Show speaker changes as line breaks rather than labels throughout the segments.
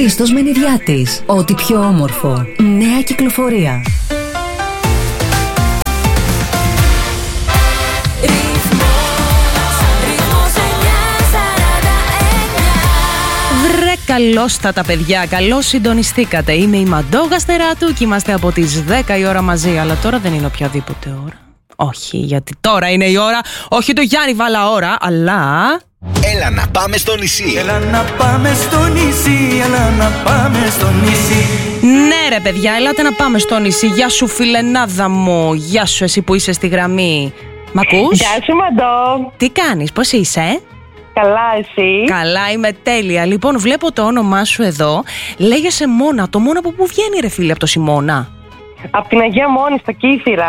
Χριστός Μενιδιάτης. Ό,τι πιο όμορφο. Νέα κυκλοφορία.
Βρε καλώς τα παιδιά, καλώς συντονιστήκατε. Είμαι η Μαντώ Γαστεράτου και είμαστε από τις 10 η ώρα μαζί. Αλλά τώρα δεν είναι οποιαδήποτε ώρα. Όχι, γιατί τώρα είναι η ώρα, όχι του Γιάννη Βάλα ώρα, αλλά...
Έλα να πάμε στο νησί.
Έλα να πάμε στο νησί, έλα να πάμε στο νησί.
Ναι ρε παιδιά, ελάτε να πάμε στο νησί. Γεια σου φιλενάδα μου, γεια σου εσύ που είσαι στη γραμμή. Μ' ακούς?
Γεια σου Μαντώ.
Τι κάνεις, πώς είσαι?
Καλά εσύ?
Καλά, είμαι τέλεια. Λοιπόν, βλέπω το όνομά σου εδώ. Λέγεσαι Μόνα. Το Μόνα από πού βγαίνει ρε φίλε, από το Σιμώνα?
Από την Αγία Μόνη, στα Κύθυρα.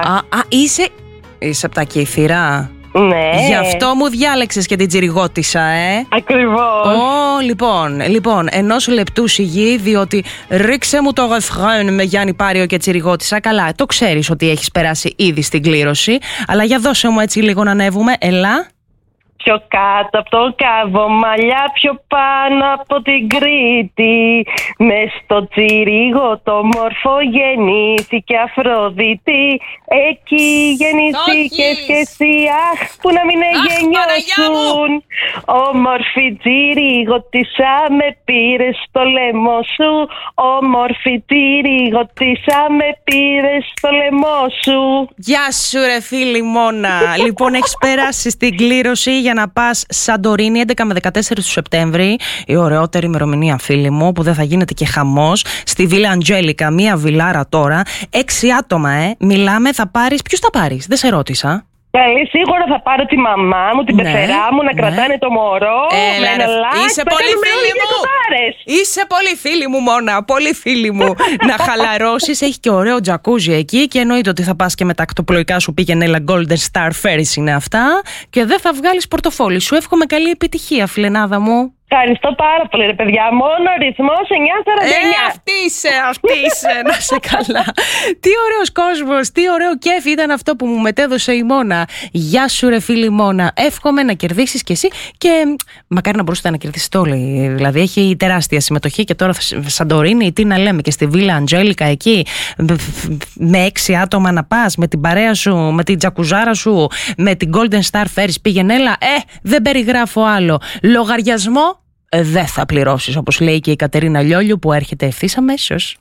Είσαι από τα Κύθυρα.
Ναι.
Γι' αυτό μου διάλεξες και την τσιριγώτησα,
Ακριβώς.
Λοιπόν, ενός λεπτού σιγή, διότι ρίξε μου το γεφρέν με Γιάννη Πάριο και τσιριγώτησα. Καλά, το ξέρεις ότι έχεις περάσει ήδη στην κλήρωση, αλλά για δώσε μου έτσι λίγο να ανέβουμε. Ελά.
Πιο κάτω από το Κάβο, μαλλιά πιο πάνω από την Κρήτη. Μες στο Τσιρίγο το μόρφο γεννήθηκε Αφροδίτη. Εκεί γεννήθηκες και εσύ, αχ, που να μην γεννιώσουν. Όμορφη Τσιριγωτισσα, με πήρες στο λαιμό σου. Όμορφη Τσιριγωτισσα, με πήρες στο λαιμό σου.
Γεια σου ρε φίλη Μόνα. Λοιπόν, έχεις περάσει στην κλήρωση για να πας Σαντορίνη 11 με 14 του Σεπτέμβρη. Η ωραιότερη ημερομηνία, φίλοι μου, που δεν θα γίνεται και χαμός. Στη Βίλα Αντζέλικα, μία βιλάρα τώρα. 6 άτομα, μιλάμε, θα πάρεις. Ποιους θα πάρεις, δεν σε ρώτησα.
Καλή, σίγουρα θα πάρω τη μαμά μου, την πεθερά μου, να κρατάνε το μωρό.
Είσαι πολύ φίλη μου. Είσαι πολύ φίλη μου, Μόνα. Πολύ φίλη μου. Να χαλαρώσεις. Έχει και ωραίο τζακούζι εκεί. Και εννοείται ότι θα πας και με τα ακτοπλοϊκά σου πήγαινε έλα Golden Star Ferris είναι αυτά. Και δεν θα βγάλεις πορτοφόλι. Σου εύχομαι καλή επιτυχία, φιλενάδα μου.
Ευχαριστώ πάρα πολύ ρε παιδιά. Μόνο ρυθμός 949.
Αυτή είσαι, να σε καλά. Τι ωραίος κόσμος, τι ωραίο κέφι ήταν αυτό που μου μετέδωσε η Μόνα. Γεια σου ρε φίλη Μόνα. Εύχομαι να κερδίσεις κι εσύ και μακάρι να μπορούσατε να κερδίσετε όλοι. Δηλαδή έχει τεράστια συμμετοχή και τώρα Σαντορίνη, τι να λέμε, και στη Βίλα Αντζέλικα εκεί με 6 άτομα να πας, με την παρέα σου, με την τζακουζάρα σου, με την Golden Star Ferris πήγαινε έλα. Δεν περιγράφω άλλο. Λογαριασμό δεν θα πληρώσεις, όπως λέει και η Κατερίνα Λιόλιου που έρχεται ευθύς αμέσως.